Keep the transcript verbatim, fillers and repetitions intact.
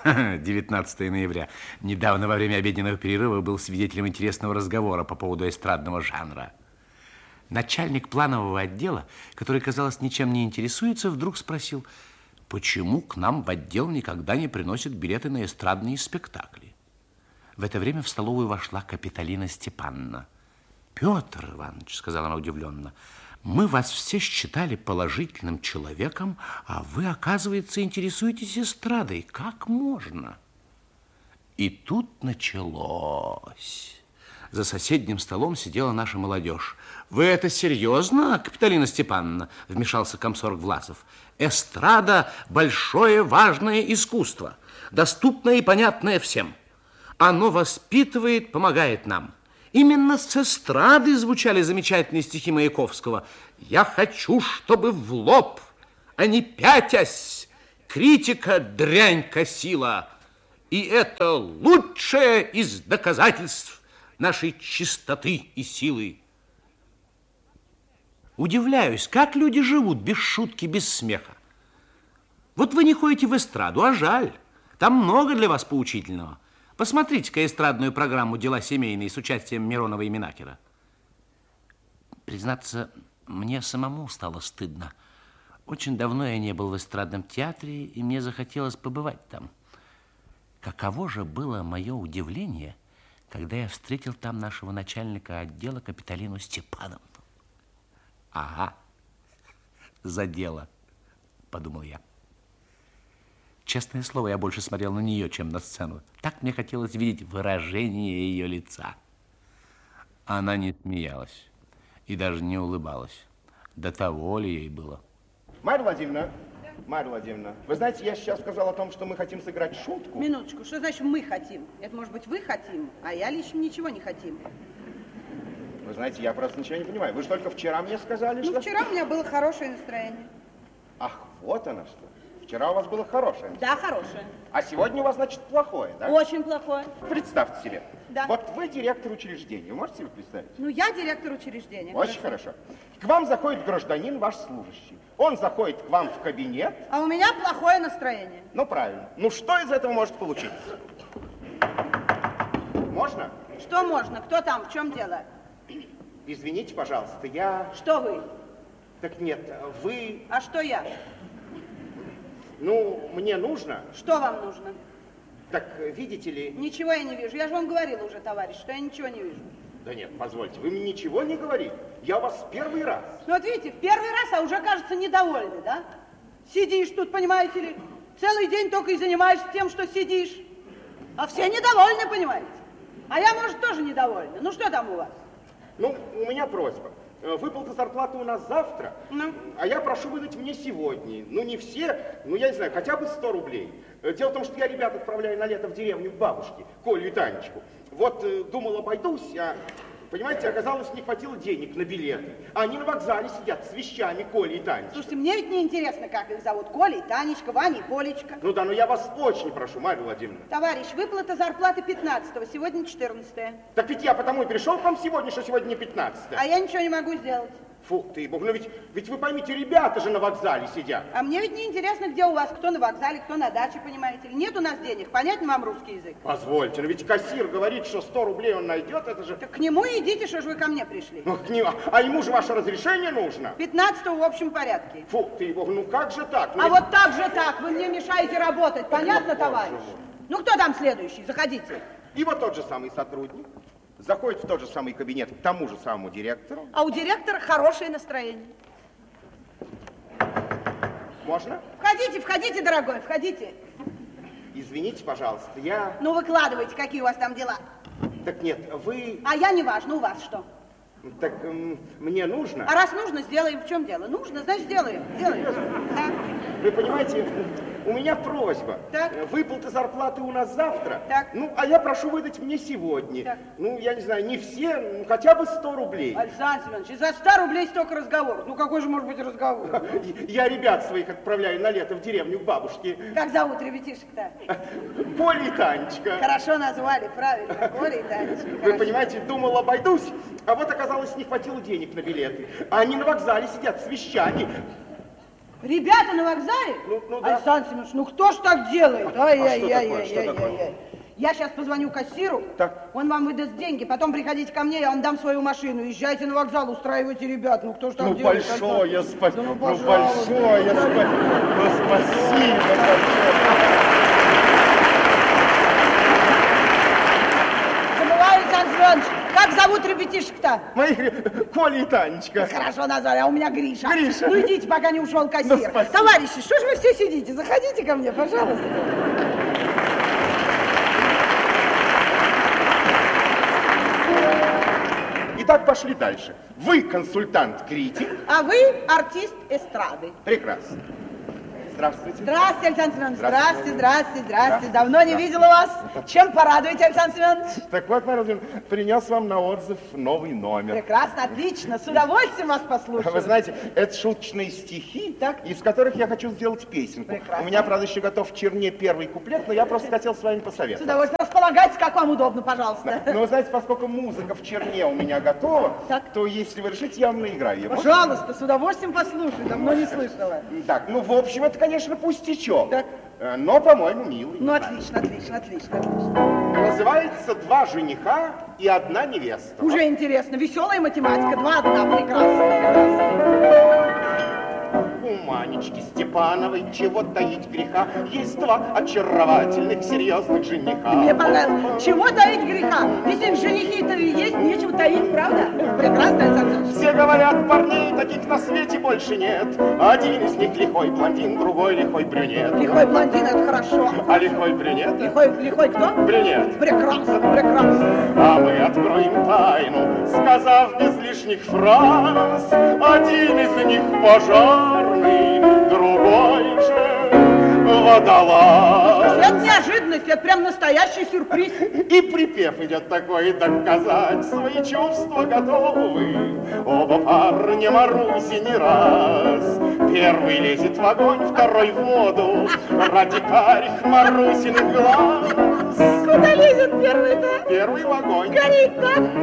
девятнадцатое ноября. Недавно во время обеденного перерыва был свидетелем интересного разговора по поводу эстрадного жанра. Начальник планового отдела, который, казалось, ничем не интересуется, вдруг спросил, почему к нам в отдел никогда не приносят билеты на эстрадные спектакли. В это время в столовую вошла Капитолина Степановна. Петр Иванович, сказала она удивленно, мы вас все считали положительным человеком, а вы, оказывается, интересуетесь эстрадой. Как можно? И тут началось. За соседним столом сидела наша молодежь. Вы это серьезно, Капитолина Степановна? Вмешался комсорг Власов. Эстрада – большое важное искусство, доступное и понятное всем. Оно воспитывает, помогает нам. Именно с эстрады звучали замечательные стихи Маяковского. «Я хочу, чтобы в лоб, а не пятясь, критика дрянь косила. И это лучшее из доказательств нашей чистоты и силы». Удивляюсь, как люди живут без шутки, без смеха. Вот вы не ходите в эстраду, а жаль. Там много для вас поучительного. Посмотрите-ка эстрадную программу «Дела семейные» с участием Миронова и Минакера. Признаться, мне самому стало стыдно. Очень давно я не был в эстрадном театре, и мне захотелось побывать там. Каково же было мое удивление, когда я встретил там нашего начальника отдела Капитолину Степановну. Ага, за дело, подумал я. Честное слово, я больше смотрел на нее, чем на сцену. Так мне хотелось видеть выражение ее лица. Она не смеялась и даже не улыбалась. До того ли ей было. Марья Владимировна, Марья Владимировна, вы знаете, я сейчас сказал о том, что мы хотим сыграть шутку. Минуточку, что значит мы хотим? Это может быть вы хотим, а я лично ничего не хотим. Вы знаете, я просто ничего не понимаю. Вы же только вчера мне сказали, ну, что... вчера у меня было хорошее настроение. Ах, вот оно что. Вчера у вас было хорошее настроение. Да, хорошее. А сегодня у вас, значит, плохое, да? Очень плохое. Представьте себе. Да. Вот вы директор учреждения. Можете себе представить? Ну, я директор учреждения. Очень хорошо. хорошо. К вам заходит гражданин, ваш служащий. Он заходит к вам в кабинет. А у меня плохое настроение. Ну, правильно. Ну, что из этого может получиться? Можно? Что можно? Кто там? В чем дело? Извините, пожалуйста, я... Что вы? Так нет, вы... А что я? Ну, мне нужно... Что вам нужно? Так, видите ли... Ничего я не вижу. Я же вам говорила уже, товарищ, что я ничего не вижу. Да нет, позвольте, вы мне ничего не говорите. Я у вас в первый раз. Ну, вот видите, в первый раз, а уже, кажется, недовольны, да? Сидишь тут, понимаете ли, целый день только и занимаешься тем, что сидишь. А все недовольны, понимаете? А я, может, тоже недовольна. Ну, что там у вас? Ну, у меня просьба. Выплата зарплаты у нас завтра, ну? а я прошу выдать мне сегодня. Ну, не все, ну, я не знаю, хотя бы сто рублей. Дело в том, что я ребят отправляю на лето в деревню к бабушке, Колю и Танечку. Вот, думал, обойдусь, а, понимаете, оказалось, не хватило денег на билеты. А они на вокзале сидят с вещами Коли и Танечка. Слушайте, мне ведь не интересно, как их зовут. Коля и Танечка, Ваня и Колечка. Ну да, но я вас очень прошу, Марья Владимировна. Товарищ, выплата зарплаты пятнадцатого, сегодня четырнадцатое. Так ведь я потому и пришел к вам сегодня, что сегодня не пятнадцатое. А я ничего не могу сделать. Фу, ты, бог, ну ведь, ведь вы поймите, ребята же на вокзале сидят. А мне ведь не интересно, где у вас, кто на вокзале, кто на даче, понимаете ли. Нет у нас денег, понятен вам русский язык? Позвольте, но ведь кассир говорит, что сто рублей он найдет, это же... Так к нему идите, что же вы ко мне пришли? Ну, к нему, а ему же ваше разрешение нужно? пятнадцатого в общем порядке. Фу, ты, бог, ну как же так? Ну, а ведь... вот так же так, вы мне мешаете работать, понятно, товарищ? Ну, кто там следующий? Заходите. И вот тот же самый сотрудник заходит в тот же самый кабинет к тому же самому директору. А у директора хорошее настроение. Можно? Входите, входите, дорогой, входите. Извините, пожалуйста, я... Ну, выкладывайте, какие у вас там дела. Так нет, вы... А я не важно, у вас что? Так м, мне нужно... А раз нужно, сделаем. В чем дело? Нужно, значит, сделаем. Сделаем. Да. Вы понимаете, у меня просьба. Так. Выплата зарплаты у нас завтра. Так. Ну, а я прошу выдать мне сегодня. Так. Ну, я не знаю, не все, ну, хотя бы сто рублей. Александр Семенович, из-за ста рублей столько разговоров. Ну, какой же может быть разговор? Я ребят своих отправляю на лето в деревню к бабушке. Как зовут ребятишек-то? Коля и Танечка. Хорошо назвали, правильно. Коля и Танечка. Вы Хорошо. понимаете, думал, обойдусь, а вот оказалось, не хватило денег на билеты. А они на вокзале сидят с вещами. Ребята на вокзале? Ну, ну да. Александр Семенович, ну кто ж так делает? А что такое? Что Ай-яй-яй-яй-яй-яй. такое? Я сейчас позвоню кассиру, Так. он вам выдаст деньги, потом приходите ко мне, я вам дам свою машину. Езжайте на вокзал, устраивайте ребят. Ну кто ж так Ну, делает? большое спасибо. Да, ну, ну, пожалуйста. большое спасибо. Ну, спасибо большое. Забываю, Александр Семенович, как зовут ребятишек-то? Моих Коля и Танечка. Хорошо назвали, а у меня Гриша. Гриша. Ну идите, пока не ушел кассир. Ну, спасибо. Товарищи, что ж вы все сидите? Заходите ко мне, пожалуйста. Итак, пошли дальше. Вы консультант-критик. А вы артист эстрады. Прекрасно. Здравствуйте. Здравствуйте, Александр Семенович. Здравствуйте. Здравствуйте, здравствуйте, здравствуйте. Здравствуйте. Давно не Здравствуйте. видела вас. Чем порадуете, Александр Семенович? Так вот, Марья Владимировна, принес вам на отзыв новый номер. Прекрасно, отлично. С удовольствием вас послушаю. Вы знаете, это шуточные стихи, Так. из которых я хочу сделать песенку. Прекрасно. У меня, правда, еще готов в черне первый куплет, но я просто хотел с вами С посоветовать. удовольствием. Располагайтесь, как вам удобно, пожалуйста. Но вы знаете, поскольку музыка в черне у меня готова, Так. то если вы решите, я вам наиграю ее. Пожалуйста, с удовольствием послушаю. Давно не слышала. Так, ну, в общем, это, конечно, пустячок. Так. Э, Но, по-моему, милый. Ну, отлично, отлично, отлично, отлично. Называется «Два жениха и одна невеста». Уже интересно. Веселая математика. Два, одна. Прекрасно, прекрасно. У Манечки Степановой, чего таить греха, есть два очаровательных, серьезных жениха. Мне понравилось. Чего таить греха? Если женихи-то и есть, нечего таить, правда? Прекрасно, Александр Ильич. Все говорят, парней таких на свете больше нет. Один из них лихой блондин, другой лихой брюнет. Лихой блондин, это хорошо. А лихой брюнет? Лихой, лихой кто? Брюнет. Прекрасно, прекрасно. А мы откроем тайну, сказав без лишних фраз. Один из них пожарный, другой же водолаз. Это неожиданность, это прям настоящий сюрприз. И припев идет такой: доказать свои чувства готовы оба парня Маруси не раз. Первый лезет в огонь, второй в воду, ради карих Марусиных глаз. Куда лезет первый-то? Первый в огонь. Горит, да?